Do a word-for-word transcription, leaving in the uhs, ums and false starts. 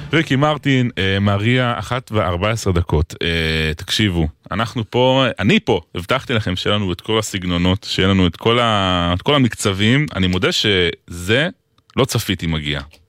ריקי מרטין, מריה, אחת וארבע עשרה דקות. תקשיבו, אנחנו פה, אני פה, הבטחתי לכם שיהיה לנו את כל הסגנונות, שיהיה לנו את כל, ה, את כל המקצבים. אני מודה שזה לא צפיתי מגיע.